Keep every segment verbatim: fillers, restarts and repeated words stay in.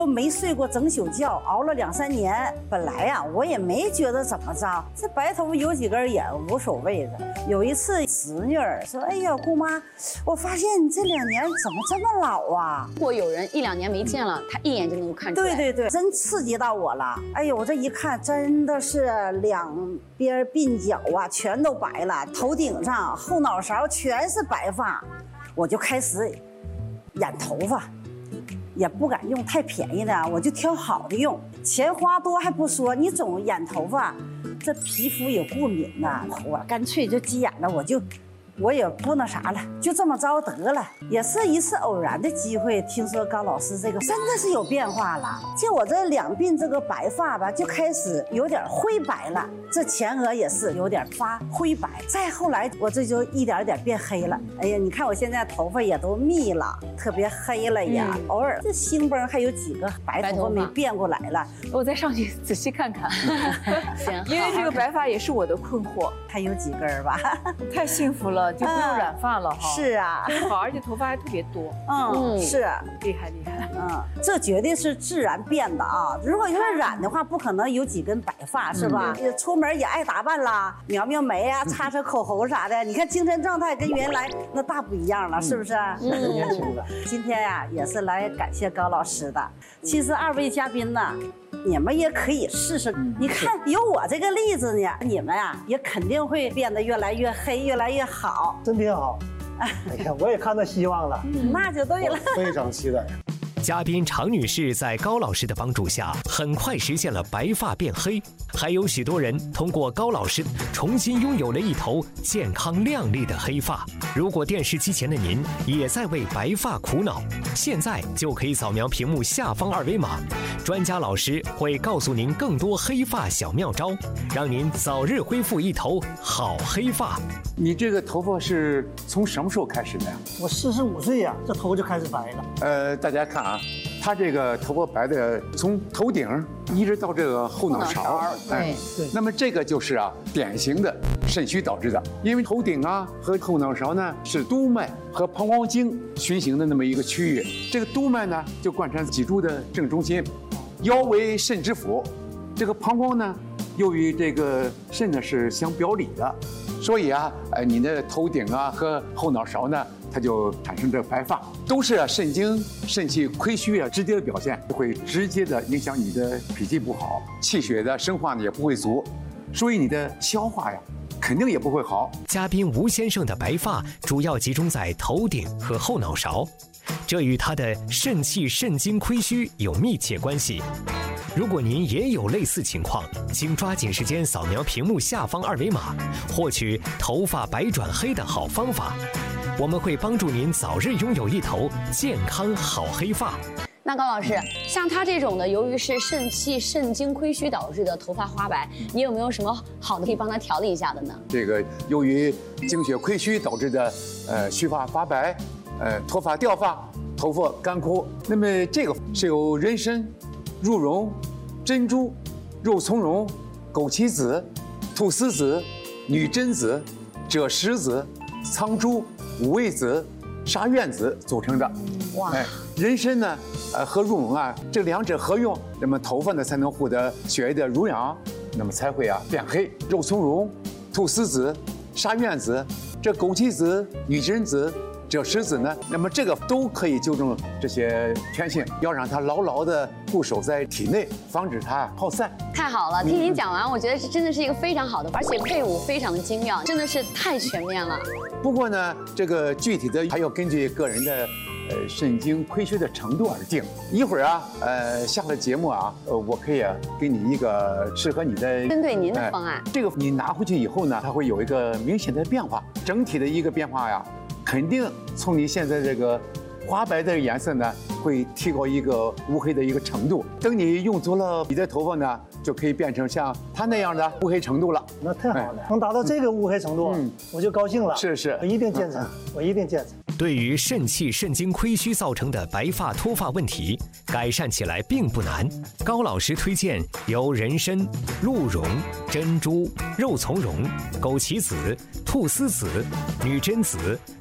都没睡过整宿觉，熬了两三年。本来呀、啊，我也没觉得怎么着，这白头发有几根也无所谓的。有一次，侄女儿说：“哎呀，姑妈，我发现你这两年怎么这么老啊？” 如果有人一两年没见了，他一眼就能够看出来。 对对对，真刺激到我了。哎呦，我这一看，真的是两边鬓角啊，全都白了，头顶上、后脑勺全是白发，我就开始染头发。也不敢用太便宜的，我就挑好的用。钱花多还不说，你总染头发，这皮肤也过敏呐。我干脆就急眼了，我就，我也不那啥了，就这么着得了。也是一次偶然的机会，听说高老师这个真的是有变化了，就我这两鬓这个白发吧，就开始有点灰白了。这前额也是有点发灰白，再后来我这就一点点变黑了。哎呀，你看我现在头发也都密了，特别黑了呀。嗯、偶尔这星崩还有几个白头发没变过来了， 我再上去仔细看看。 行， 因为这个白发也是我的困惑。 还有几根吧？ 太幸福了，就不用染发了哈。 嗯、是啊， 真好，而且头发还特别多。 嗯，是厉害厉害。 嗯，这绝对是自然变的啊！如果要是染的话，不可能有几根白发，是吧？嗯、出门也爱打扮啦，描描眉啊，擦擦口红啥的。你看精神状态跟原来那大不一样了，是不是？ 嗯，年轻了。 今天呀、啊，也是来感谢高老师的。其实二位嘉宾呢，你们也可以试试。嗯、你看有我这个例子呢，你们啊也肯定会变得越来越黑，越来越好。 真挺好。哎呀，我也看到希望了。 嗯，那就对了。 非常期待。 嘉宾常女士在高老师的帮助下，很快实现了白发变黑，还有许多人通过高老师重新拥有了一头健康亮丽的黑发。如果电视机前的您也在为白发苦恼，现在就可以扫描屏幕下方二维码，专家老师会告诉您更多黑发小妙招，让您早日恢复一头好黑发。 你这个头发是从什么时候开始的呀？ 我四十五岁呀，这头就开始白了。 呃，大家看啊，他这个头发白的，从头顶一直到这个后脑勺， 对对。 那么这个就是啊，典型的肾虚导致的，因为头顶啊和后脑勺呢是督脉和膀胱经循行的那么一个区域，这个督脉呢就贯穿脊柱的正中心，腰为肾之府，这个膀胱呢又与这个肾呢是相表里的。所以啊，呃，你的头顶啊和后脑勺呢，它就产生这白发，都是啊肾精、肾气亏虚啊直接的表现，会直接的影响你的脾气不好，气血的生化呢也不会足，所以你的消化呀肯定也不会好。 嘉宾吴先生的白发主要集中在头顶和后脑勺，这与他的肾气、肾精亏虚有密切关系。如果您也有类似情况，请抓紧时间扫描屏幕下方二维码，获取头发白转黑的好方法。我们会帮助您早日拥有一头健康好黑发。 那高老师，像他这种的，由于是肾气、肾精亏虚导致的头发花白，你有没有什么好的可以帮他调理一下的呢？ 这个由于精血亏虚导致的，呃，须发发白，呃，脱发掉发，头发干枯。那么这个是由人参、鹿茸、珍珠、肉苁蓉、枸杞子、菟丝子、女贞子、赭石子、苍术、五味子、沙苑子组成的。哇！哎，人参呢，呃和鹿茸啊，这两者合用，那么头发呢才能获得血液的濡养，那么才会啊变黑。肉苁蓉、菟丝子、沙苑子、这枸杞子、女贞子、赭石子呢，那么这个都可以纠正这些偏性，要让它牢牢的固守在体内，防止它耗散。 太好了，听您讲完，我觉得这真的是一个非常好的，而且配伍非常的精妙，真的是太全面了。 不过呢，这个具体的还要根据个人的呃肾精亏虚的程度而定。一会儿啊，呃下了节目啊，呃我可以啊给你一个适合你的针对您的方案。 这个你拿回去以后呢，它会有一个明显的变化，整体的一个变化呀。肯定从你现在这个花白的颜色呢，会提高一个乌黑的一个程度。等你用足了，你的头发呢，就可以变成像它那样的乌黑程度了。 那太好了，能达到这个乌黑程度，嗯，我就高兴了。 是是， 我一定坚持，我一定坚持。 对于肾气、肾精亏虚造成的白发脱发问题，改善起来并不难。高老师推荐由人参、鹿茸、珍珠、肉苁蓉、枸杞子、菟丝子、女贞子、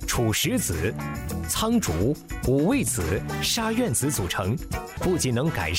楚石子、苍竹、五味子、沙苑子组成，不仅能改善